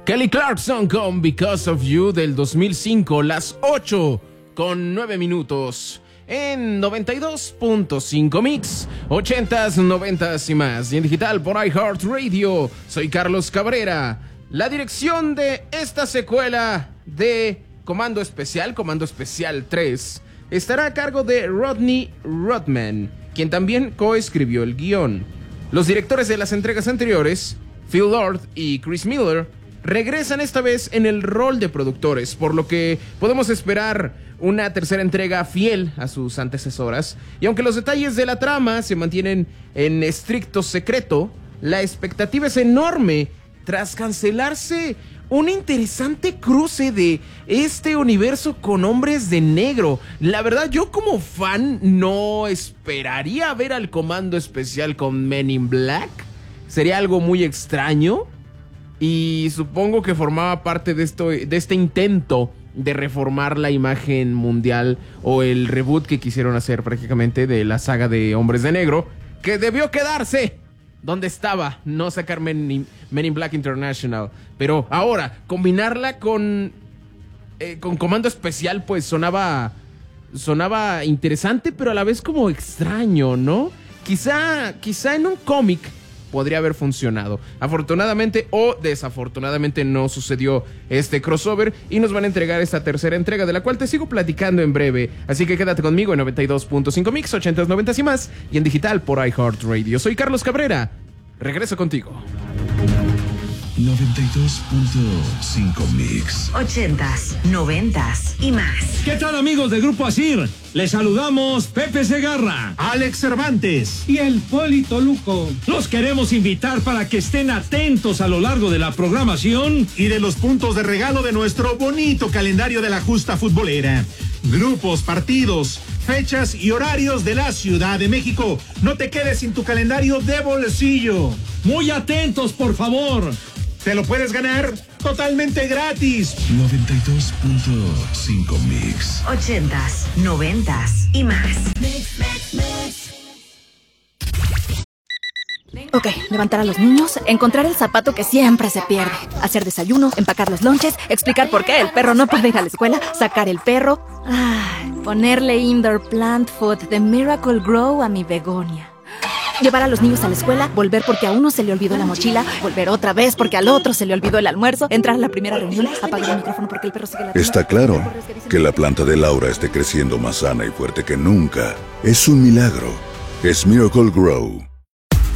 Kelly Clarkson con Because of You del 2005, las 8:09 en 92.5 Mix, 80s, 90s y más, y en digital por iHeartRadio. Soy Carlos Cabrera. La dirección de esta secuela de Comando Especial 3, estará a cargo de Rodney Rodman, quien también coescribió el guión. Los directores de las entregas anteriores, Phil Lord y Chris Miller, regresan esta vez en el rol de productores, por lo que podemos esperar una tercera entrega fiel a sus antecesoras. Y aunque los detalles de la trama se mantienen en estricto secreto, la expectativa es enorme tras cancelarse un interesante cruce de este universo con Hombres de Negro. La verdad, yo como fan no esperaría ver al Comando Especial con Men in Black. Sería algo muy extraño. Y supongo que formaba parte de este intento de reformar la imagen mundial, o el reboot que quisieron hacer prácticamente de la saga de Hombres de Negro, que debió quedarse donde estaba, no sacar Men in Black International. Pero ahora, combinarla con Comando Especial, pues sonaba interesante, pero a la vez como extraño, ¿no? Quizá en un cómic podría haber funcionado. Afortunadamente o desafortunadamente no sucedió este crossover y nos van a entregar esta tercera entrega, de la cual te sigo platicando en breve. Así que quédate conmigo en 92.5 Mix, 80s, 90s y más, y en digital por iHeartRadio. Soy Carlos Cabrera. Regreso contigo. 92.5 Mix, 80s, 90s y más. ¿Qué tal, amigos del Grupo Asir? Les saludamos Pepe Segarra, Alex Cervantes y el Polito Luco. Los queremos invitar para que estén atentos a lo largo de la programación y de los puntos de regalo de nuestro bonito calendario de la justa futbolera. Grupos, partidos, fechas y horarios de la Ciudad de México. No te quedes sin tu calendario de bolsillo. Muy atentos, por favor. Te lo puedes ganar totalmente gratis. 92.5 Mix, 80s, 90s y más. Ok, levantar a los niños, encontrar el zapato que siempre se pierde, hacer desayuno, empacar los lonches, explicar por qué el perro no puede ir a la escuela, sacar el perro, ponerle indoor plant food de Miracle Grow a mi begonia. Llevar a los niños a la escuela, volver porque a uno se le olvidó la mochila, volver otra vez porque al otro se le olvidó el almuerzo, entrar a la primera reunión, apagar el micrófono porque el perro sigue ladrando. Está claro que la planta de Laura esté creciendo más sana y fuerte que nunca. Es un milagro. Es Miracle Grow.